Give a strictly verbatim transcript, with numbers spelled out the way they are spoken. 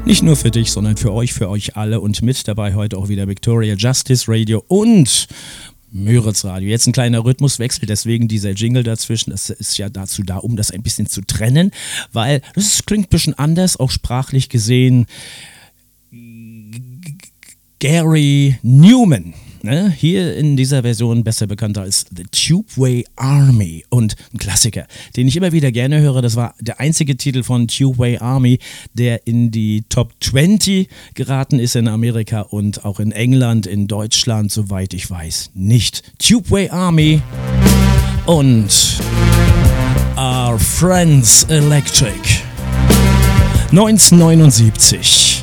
Nicht nur für dich, sondern für euch, für euch alle und mit dabei heute auch wieder Victoria Justice Radio und Müritz Radio. Jetzt ein kleiner Rhythmuswechsel, deswegen dieser Jingle dazwischen. Das ist ja dazu da, um das ein bisschen zu trennen, weil das klingt ein bisschen anders, auch sprachlich gesehen. Gary Numan, ne? Hier in dieser Version besser bekannt als The Tubeway Army und ein Klassiker, den ich immer wieder gerne höre. Das war der einzige Titel von Tubeway Army, der in die Top zwanzig geraten ist in Amerika und auch in England, in Deutschland, soweit ich weiß, nicht. Tubeway Army und Our Friends Electric. neunzehnhundertneunundsiebzig.